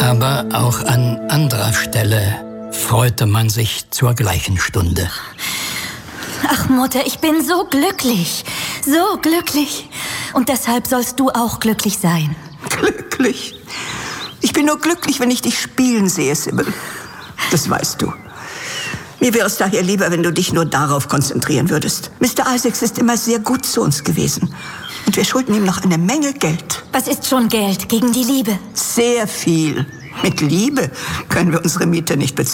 Aber auch an anderer Stelle freute man sich zur gleichen Stunde. Ach Mutter, ich bin so glücklich. So glücklich. Und deshalb sollst du auch glücklich sein. Glücklich? Ich bin nur glücklich, wenn ich dich spielen sehe, Sybil. Das weißt du. Mir wäre es daher lieber, wenn du dich nur darauf konzentrieren würdest. Mr. Isaacs ist immer sehr gut zu uns gewesen. Und wir schulden ihm noch eine Menge Geld. Was ist schon Geld gegen die Liebe? Sehr viel. Mit Liebe können wir unsere Miete nicht bezahlen.